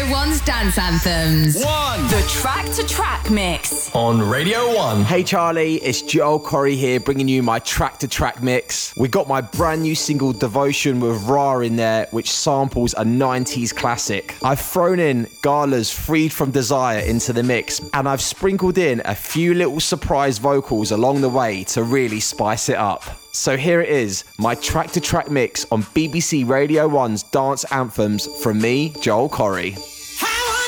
One's dance anthems. The track to track mix. On Radio 1. Hey Charlie, it's Joel Corry here bringing you my track to track mix. We got my brand new single Devotion with Ra in there, which samples a 90s classic. I've thrown in Gala's Freed From Desire into the mix, and I've sprinkled in a few little surprise vocals along the way to really spice it up. So here it is, my track to track mix on BBC Radio 1's Dance Anthems from me, Joel Corry.